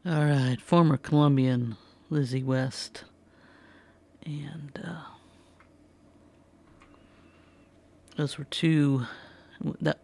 All right, former Colombian Lizzie West, and those were two. That